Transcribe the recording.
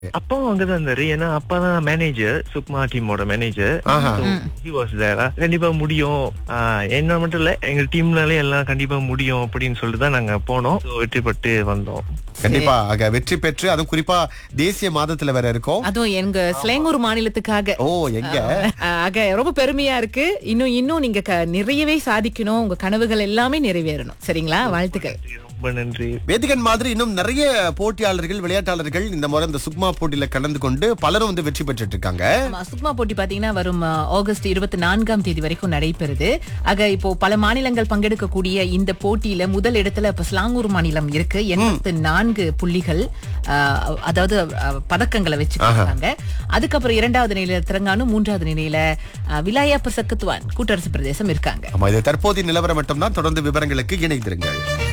அப்பாவும் அங்கதான் இருந்தாரு. ஏன்னா அப்பா தான் மேனேஜர், சுக்மா டீமோட மேனேஜர். ஆஹா. கண்டிப்பா முடியும், என்ன மட்டும் இல்ல எங்க டீம்னாலே எல்லாம் கண்டிப்பா முடியும் அப்படின்னு சொல்லிட்டு தான் நாங்க போனோம். So, வெற்றி பெற்று வந்தோம். கண்டிப்பா வெற்றி பெற்று, அதுவும் குறிப்பா தேசிய மாதத்துல வேற இருக்கோம். அதுவும் எங்க ஸ்லேங்கூர் மாநிலத்துக்காக. ஓ, எங்க ஆக ரொம்ப பெருமையா இருக்கு. இன்னும் நீங்க நிறையவே சாதிக்கணும், உங்க கனவுகள் எல்லாமே நிறைவேறணும். சரிங்களா? வாழ்த்துக்கள். ரொம்ப நன்றி. வேதிகன் மாதிரி இன்னும் நிறைய போட்டியாளர்கள், விளையாட்டாளர்கள் இந்த முறை இந்த சுக்மா போட்டியில கலந்து கொண்டு பலரும் வந்து வெற்றி பெற்றுட்டு இருக்காங்க. ஆமா, சுக்மா போட்டி பாத்தீங்கன்னா வரும் ஆகஸ்ட் 24ஆம் தேதி வரைக்கும் நடைபெறுது. ஆக இப்போ பல மாநிலங்கள் பங்கெடுக்கக்கூடிய இந்த போட்டியில முதல் இடத்துல இப்ப ஸ்லாங்கூர் மாநிலம் இருக்கு. 84 புள்ளிகள், அதாவது பதக்கங்களை வச்சுருக்காங்க. அதுக்கப்புறம் 2வது நிலையில திரங்கானு, 3வது நிலையில விலாயா பசக்கத்துவான் கூட்டரசு பிரதேசம் இருக்காங்க. ஆமா, இது தற்போதைய நிலவரம் மட்டும்தான். தொடர்ந்து விவரங்களுக்கு இணைந்திருங்கள்.